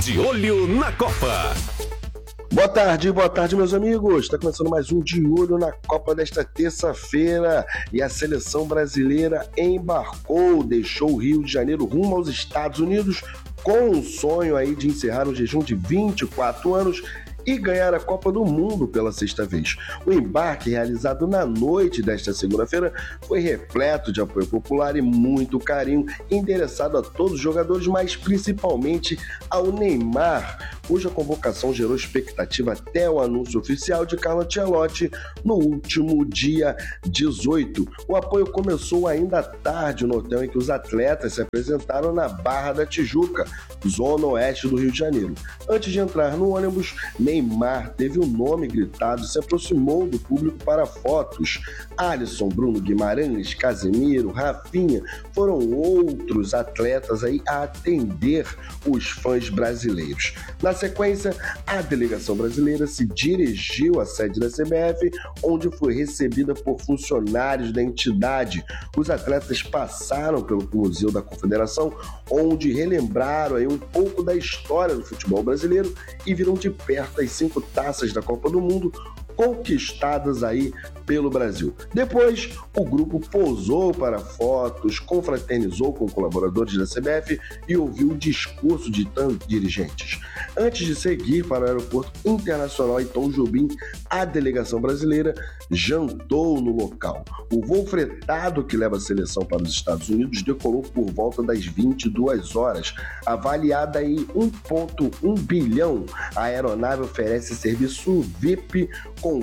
De Olho na Copa. Boa tarde, meus amigos. Está começando mais um De Olho na Copa desta terça-feira e a seleção brasileira embarcou, deixou o Rio de Janeiro rumo aos Estados Unidos com um sonho aí de encerrar um jejum de 24 anos e ganhar a Copa do Mundo pela sexta vez. O embarque realizado na noite desta segunda-feira foi repleto de apoio popular e muito carinho endereçado a todos os jogadores, mas principalmente ao Neymar, cuja convocação gerou expectativa até o anúncio oficial de Carlo Ancelotti no último dia 18. O apoio começou ainda à tarde no hotel em que os atletas se apresentaram na Barra da Tijuca, zona oeste do Rio de Janeiro. Antes de entrar no ônibus, Neymar teve o nome gritado e se aproximou do público para fotos. Alisson, Bruno Guimarães, Casemiro, Rafinha foram outros atletas aí a atender os fãs brasileiros. Na sequência, a delegação brasileira se dirigiu à sede da CBF, onde foi recebida por funcionários da entidade. Os atletas passaram pelo Museu da Confederação, onde relembraram aí um pouco da história do futebol brasileiro e viram de perto as 5 taças da Copa do Mundo conquistadas aí pelo Brasil. Depois, o grupo posou para fotos, confraternizou com colaboradores da CBF e ouviu o discurso de tantos dirigentes. Antes de seguir para o Aeroporto Internacional em Tom Jobim, a delegação brasileira jantou no local. O voo fretado que leva a seleção para os Estados Unidos decolou por volta das 22 horas. Avaliada em 1,1 bilhão, a aeronave oferece serviço VIP com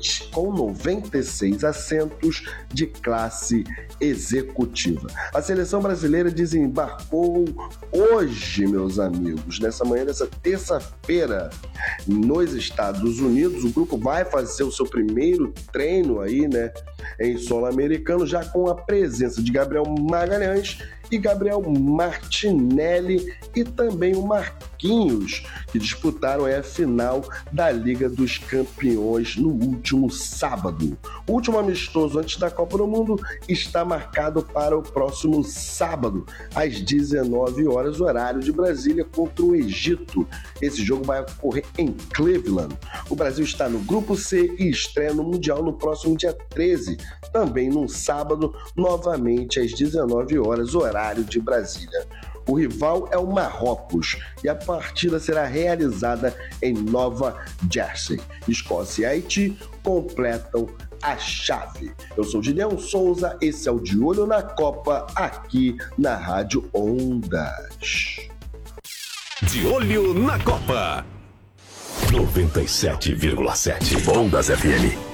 96 assentos de classe executiva. A seleção brasileira desembarcou hoje, meus amigos, nessa manhã dessa terça-feira, nos Estados Unidos. O grupo vai fazer o seu primeiro treino aí, né, em solo americano, já com a presença de Gabriel Magalhães e Gabriel Martinelli e também o Marquinhos, que disputaram a final da Liga dos Campeões no último sábado. O último amistoso antes da Copa do Mundo está marcado para o próximo sábado, às 19 horas, horário de Brasília, contra o Egito. Esse jogo vai ocorrer em Cleveland. O Brasil está no Grupo C e estreia no Mundial no próximo dia 13, também num sábado, novamente às 19 horas, horário de Brasília. O rival é o Marrocos e a partida será realizada em Nova Jersey. Escócia e Haiti completam a chave. Eu sou Gideon Souza, esse é o De Olho na Copa, aqui na Rádio Ondas. De Olho na Copa. 97,7 Ondas FM.